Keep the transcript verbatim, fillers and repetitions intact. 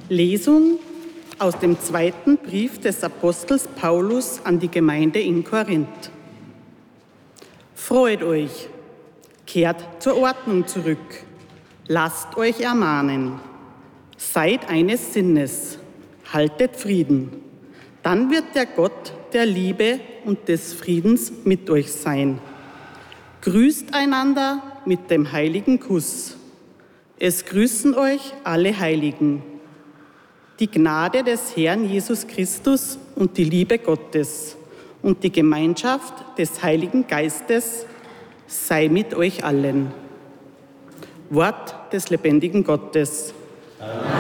Lesung aus dem zweiten Brief des Apostels Paulus an die Gemeinde in Korinth. Freut euch, kehrt zur Ordnung zurück, lasst euch ermahnen, seid eines Sinnes, haltet Frieden. Dann wird der Gott der Liebe und des Friedens mit euch sein. Grüßt einander mit dem heiligen Kuss. Es grüßen euch alle Heiligen. Die Gnade des Herrn Jesus Christus und die Liebe Gottes und die Gemeinschaft des Heiligen Geistes sei mit euch allen. Wort des lebendigen Gottes. Amen.